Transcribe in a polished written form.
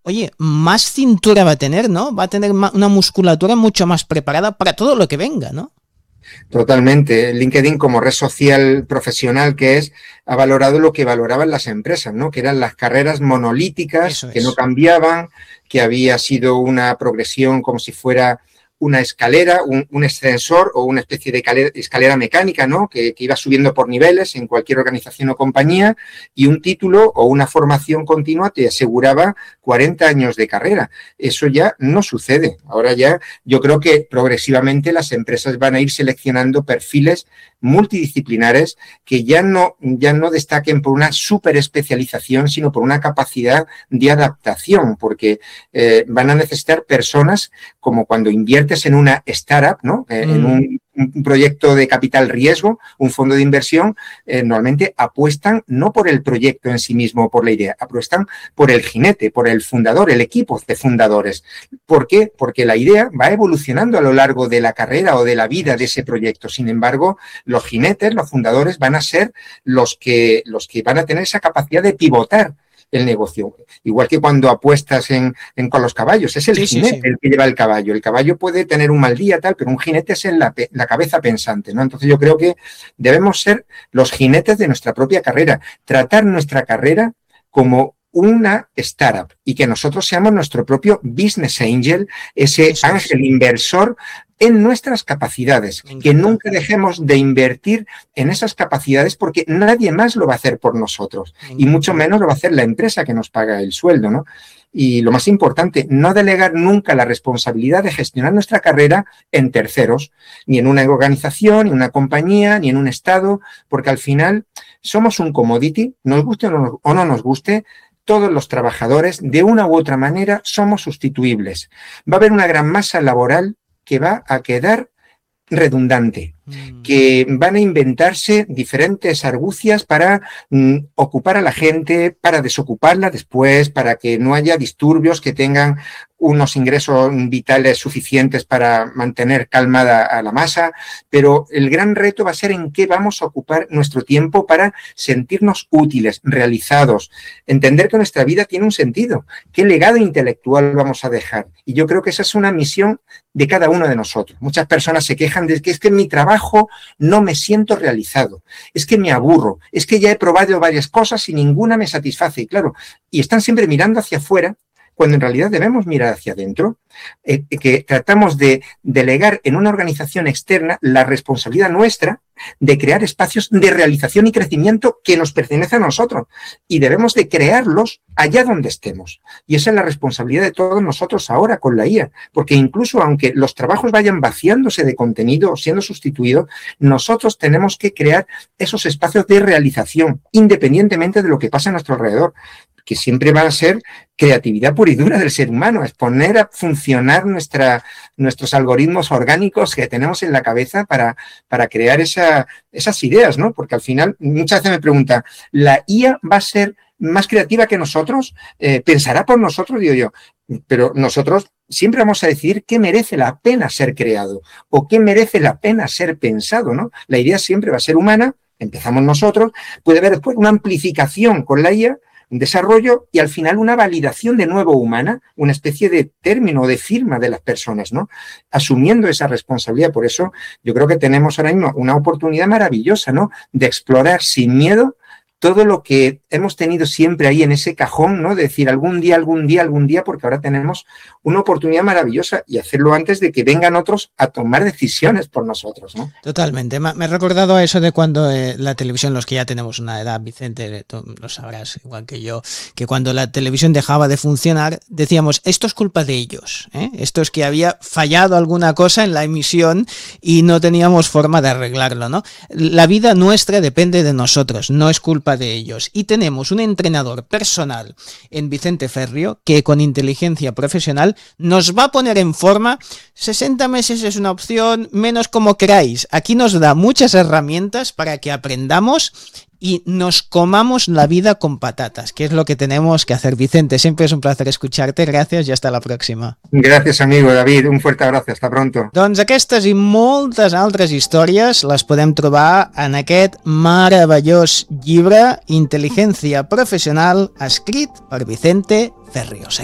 oye, más cintura va a tener, ¿no? Va a tener una musculatura mucho más preparada para todo lo que venga, ¿no? Totalmente. LinkedIn, como red social profesional que es, ha valorado lo que valoraban las empresas, ¿no? Que eran las carreras monolíticas, que no cambiaban, que había sido una progresión como si fuera una escalera, un ascensor o una especie de escalera mecánica, ¿no? Que iba subiendo por niveles en cualquier organización o compañía, y un título o una formación continua te aseguraba 40 años de carrera. Eso ya no sucede. Ahora ya yo creo que progresivamente las empresas van a ir seleccionando perfiles multidisciplinares que ya no destaquen por una superespecialización, sino por una capacidad de adaptación, porque van a necesitar personas como cuando inviertes en una startup, ¿no? En un proyecto de capital riesgo, un fondo de inversión, normalmente apuestan no por el proyecto en sí mismo o por la idea, apuestan por el jinete, por el fundador, el equipo de fundadores. ¿Por qué? Porque la idea va evolucionando a lo largo de la carrera o de la vida de ese proyecto. Sin embargo, los jinetes, los fundadores, van a ser los que van a tener esa capacidad de pivotar el negocio. Igual que cuando apuestas con los caballos, es el jinete el que lleva el caballo. El caballo puede tener un mal día, tal, pero un jinete es la cabeza pensante, ¿no? Entonces yo creo que debemos ser los jinetes de nuestra propia carrera, tratar nuestra carrera como una startup y que nosotros seamos nuestro propio business angel, ese ángel inversor en nuestras capacidades, que nunca dejemos de invertir en esas capacidades porque nadie más lo va a hacer por nosotros y mucho menos lo va a hacer la empresa que nos paga el sueldo, ¿no? Y lo más importante, no delegar nunca la responsabilidad de gestionar nuestra carrera en terceros, ni en una organización, ni en una compañía, ni en un estado, porque al final somos un commodity, nos guste o no nos guste. Todos los trabajadores, de una u otra manera, somos sustituibles. Va a haber una gran masa laboral que va a quedar redundante, que van a inventarse diferentes argucias para ocupar a la gente, para desocuparla después, para que no haya disturbios, que tengan unos ingresos vitales suficientes para mantener calmada a la masa, pero el gran reto va a ser en qué vamos a ocupar nuestro tiempo para sentirnos útiles, realizados, entender que nuestra vida tiene un sentido, qué legado intelectual vamos a dejar. Y yo creo que esa es una misión de cada uno de nosotros. Muchas personas se quejan de que es que en mi trabajo no me siento realizado, es que me aburro, es que ya he probado varias cosas y ninguna me satisface. Y claro, y están siempre mirando hacia afuera, cuando en realidad debemos mirar hacia adentro, que tratamos de delegar en una organización externa la responsabilidad nuestra de crear espacios de realización y crecimiento que nos pertenecen a nosotros y debemos de crearlos allá donde estemos. Y esa es la responsabilidad de todos nosotros ahora con la IA, porque incluso aunque los trabajos vayan vaciándose de contenido o siendo sustituidos, nosotros tenemos que crear esos espacios de realización independientemente de lo que pasa a nuestro alrededor, que siempre va a ser creatividad pura y dura del ser humano, es poner a funcionar nuestros algoritmos orgánicos que tenemos en la cabeza para crear esas ideas, ¿no? Porque al final muchas veces me preguntan, ¿la IA va a ser más creativa que nosotros? ¿Pensará por nosotros? Digo yo, pero nosotros siempre vamos a decidir qué merece la pena ser creado o qué merece la pena ser pensado, ¿no? La idea siempre va a ser humana, empezamos nosotros, puede haber después una amplificación con la IA, un desarrollo y al final una validación de nuevo humana, una especie de término, de firma de las personas, ¿no? Asumiendo esa responsabilidad. Por eso yo creo que tenemos ahora mismo una oportunidad maravillosa, ¿no? De explorar sin miedo todo lo que hemos tenido siempre ahí en ese cajón, ¿no? De decir algún día, porque ahora tenemos una oportunidad maravillosa y hacerlo antes de que vengan otros a tomar decisiones por nosotros, ¿no? Totalmente. Me he recordado a eso de cuando la televisión, los que ya tenemos una edad, Vicente, tú lo sabrás igual que yo, que cuando la televisión dejaba de funcionar, decíamos, esto es culpa de ellos, ¿eh? Esto es que había fallado alguna cosa en la emisión y no teníamos forma de arreglarlo, ¿no? La vida nuestra depende de nosotros, no es culpa de ellos. Y tenemos un entrenador personal en Vicente Ferrio que con inteligencia profesional nos va a poner en forma. 60 meses es una opción, menos como queráis. Aquí nos da muchas herramientas para que aprendamos y nos comamos la vida con patatas, que es lo que tenemos que hacer. Vicente, siempre es un placer escucharte. Gracias i hasta la pròxima. Gràcies, amigo David. Un fuerte abrazo. Hasta pronto. Doncs aquestes i moltes altres històries les podem trobar en aquest meravellós llibre Inteligencia Profesional, escrit per Vicente Ferrio.